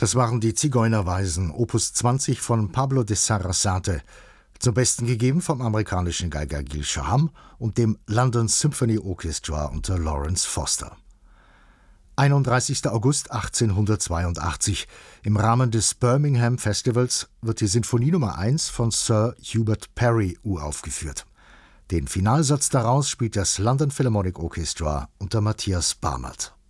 Das waren die Zigeunerweisen, Opus 20 von Pablo de Sarasate, zum Besten gegeben vom amerikanischen Geiger Gil Shaham und dem London Symphony Orchestra unter Lawrence Foster. 31. August 1882. Im Rahmen des Birmingham Festivals wird die Sinfonie Nummer 1 von Sir Hubert Parry uraufgeführt. Den Finalsatz daraus spielt das London Philharmonic Orchestra unter Matthias Barmert.